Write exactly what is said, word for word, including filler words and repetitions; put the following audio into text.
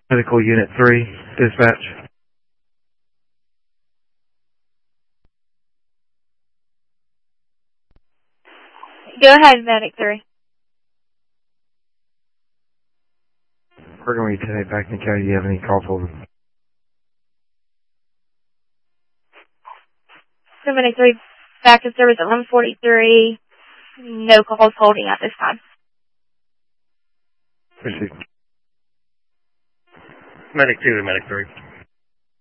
Medical Unit three, dispatch. Go ahead, Medic three. We're going to be today back in the county. Do you have any calls over? So Medic three, back to service at one forty-three. No calls holding at this time. Received. Medic two to Medic three.